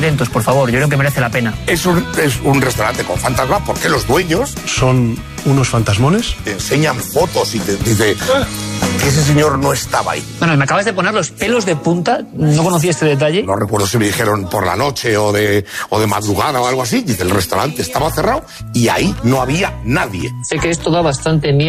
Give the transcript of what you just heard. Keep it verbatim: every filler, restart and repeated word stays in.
lentos, por favor, yo creo que merece la pena. Es un, es un restaurante con fantasma porque los dueños son unos fantasmones. Te enseñan fotos y te dice que ese señor no estaba ahí. Bueno, me acabas de poner los pelos de punta, no conocía este detalle. No recuerdo si me dijeron por la noche o de, o de madrugada o algo así. Dice, el restaurante estaba cerrado y ahí no había nadie. Sé que esto da bastante miedo.